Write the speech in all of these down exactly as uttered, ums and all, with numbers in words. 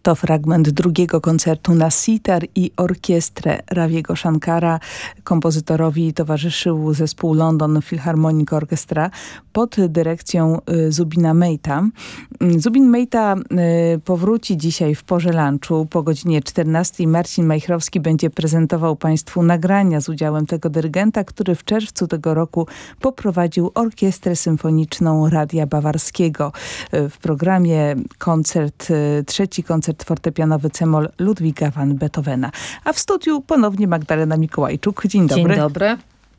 To fragment drugiego koncertu na sitar i orkiestrę Raviego Shankara. Kompozytorowi towarzyszył zespół London Philharmonic Orchestra pod dyrekcją Zubina Mehta. Zubin Mehta powróci dzisiaj w porze lunchu po godzinie czternastej. Marcin Majchrowski będzie prezentował Państwu nagrania z udziałem tego dyrygenta, który w czerwcu tego roku poprowadził Orkiestrę Symfoniczną Radia Bawarskiego. W programie koncert, trzeci koncert fortepianowy C-moll Ludwiga van Beethovena. A w studiu ponownie Magdalena Mikołajczuk. Dzień dobry. Dzień dobry.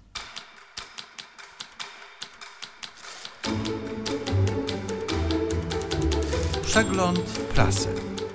Przegląd prasy.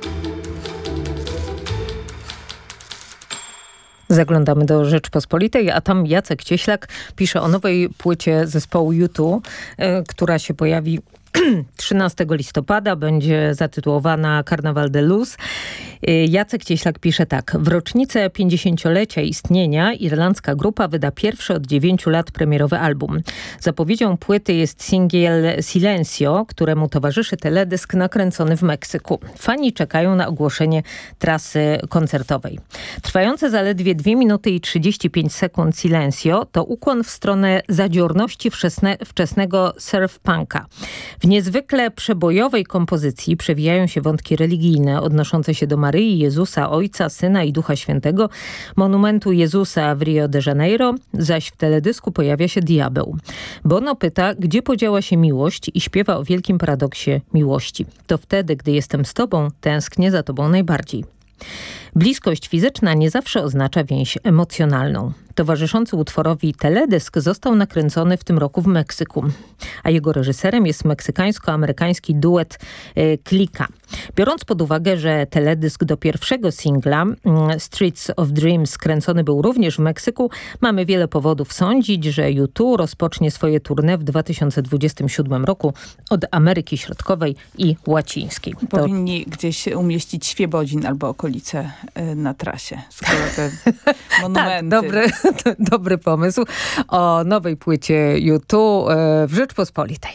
Zaglądamy do Rzeczpospolitej, a tam Jacek Cieślak pisze o nowej płycie zespołu U two, y, która się pojawi trzynastego listopada, będzie zatytułowana Carnaval de Luz. Jacek Cieślak pisze tak. W rocznicę pięćdziesięciolecia istnienia irlandzka grupa wyda pierwszy od dziewięciu lat premierowy album. Zapowiedzią płyty jest singiel Silencio, któremu towarzyszy teledysk nakręcony w Meksyku. Fani czekają na ogłoszenie trasy koncertowej. Trwające zaledwie dwie minuty i trzydzieści pięć sekund Silencio to ukłon w stronę zadziorności wczesne, wczesnego surf-punka. W niezwykle przebojowej kompozycji przewijają się wątki religijne odnoszące się do Maryi, Jezusa, Ojca, Syna i Ducha Świętego, monumentu Jezusa w Rio de Janeiro, zaś w teledysku pojawia się diabeł. Bono pyta, gdzie podziała się miłość i śpiewa o wielkim paradoksie miłości. To wtedy, gdy jestem z tobą, tęsknię za tobą najbardziej. Bliskość fizyczna nie zawsze oznacza więź emocjonalną. Towarzyszący utworowi teledysk został nakręcony w tym roku w Meksyku, a jego reżyserem jest meksykańsko-amerykański duet y, Klika. Biorąc pod uwagę, że teledysk do pierwszego singla y, Streets of Dreams kręcony był również w Meksyku, mamy wiele powodów sądzić, że U two rozpocznie swoje tournée w dwa tysiące dwudziestym siódmym roku od Ameryki Środkowej i Łacińskiej. Powinni to... gdzieś umieścić Świebodzin albo okolice y, na trasie. Skoro te monumenty... Tak, dobry, dobry pomysł. O nowej płycie U two y, w Rzeczpospolitej.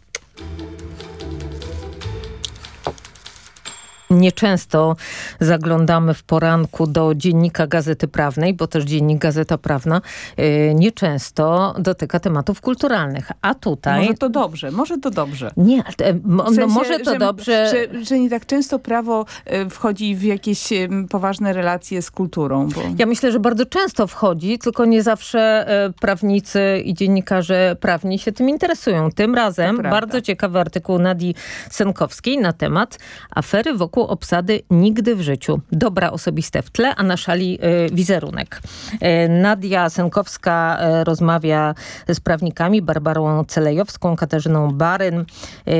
Nieczęsto zaglądamy w poranku do dziennika Gazety Prawnej, bo też dziennik Gazeta Prawna y, nieczęsto dotyka tematów kulturalnych. A tutaj... Może to dobrze, może to dobrze. Nie, no, w sensie, może to że, dobrze... Że, że nie tak często prawo y, wchodzi w jakieś y, poważne relacje z kulturą. Bo... Ja myślę, że bardzo często wchodzi, tylko nie zawsze y, prawnicy i dziennikarze prawni się tym interesują. Tym razem bardzo ciekawy artykuł Nadii Senkowskiej na temat afery wokół obsady Nigdy w życiu. Dobra osobiste w tle, a na szali y, wizerunek. Y, Nadia Senkowska y, rozmawia z prawnikami Barbarą Celejowską, Katarzyną Baryn y,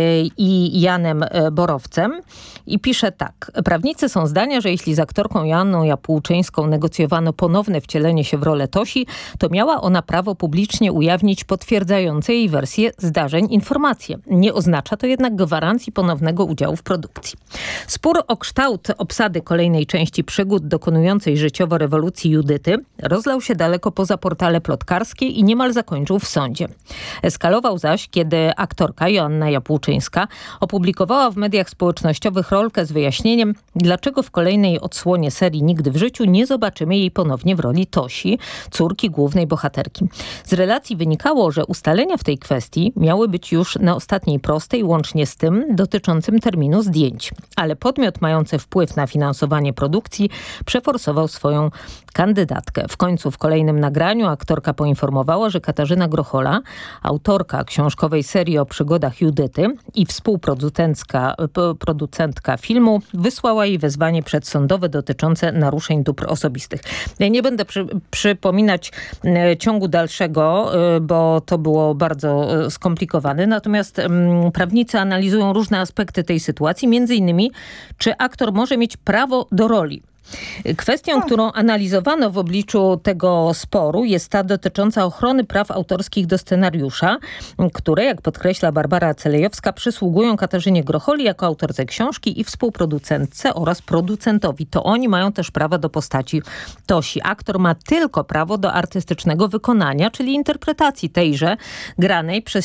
i Janem y, Borowcem i pisze tak. Prawnicy są zdania, że jeśli z aktorką Joanną Jabłczyńską negocjowano ponowne wcielenie się w rolę Tosi, to miała ona prawo publicznie ujawnić potwierdzające jej wersję zdarzeń informacje. Nie oznacza to jednak gwarancji ponownego udziału w produkcji. Spór o kształt obsady kolejnej części przygód dokonującej życiowo rewolucji Judyty rozlał się daleko poza portale plotkarskie i niemal zakończył w sądzie. Eskalował zaś, kiedy aktorka Joanna Jabłczyńska opublikowała w mediach społecznościowych rolkę z wyjaśnieniem, dlaczego w kolejnej odsłonie serii Nigdy w życiu nie zobaczymy jej ponownie w roli Tosi, córki głównej bohaterki. Z relacji wynikało, że ustalenia w tej kwestii miały być już na ostatniej prostej, łącznie z tym dotyczącym terminu zdjęć. Ale podmiot mający wpływ na finansowanie produkcji przeforsował swoją kandydatkę. W końcu w kolejnym nagraniu aktorka poinformowała, że Katarzyna Grochola, autorka książkowej serii o przygodach Judyty i współproducentka producentka filmu, wysłała jej wezwanie przedsądowe dotyczące naruszeń dóbr osobistych. Ja nie będę przy, przypominać e, ciągu dalszego, e, bo to było bardzo e, skomplikowane. Natomiast m, prawnicy analizują różne aspekty tej sytuacji, między innymi czy aktor może mieć prawo do roli. Kwestią, którą analizowano w obliczu tego sporu, jest ta dotycząca ochrony praw autorskich do scenariusza, które, jak podkreśla Barbara Celejowska, przysługują Katarzynie Grocholi jako autorce książki i współproducentce oraz producentowi. To oni mają też prawo do postaci Tosi. Aktor ma tylko prawo do artystycznego wykonania, czyli interpretacji tejże granej przez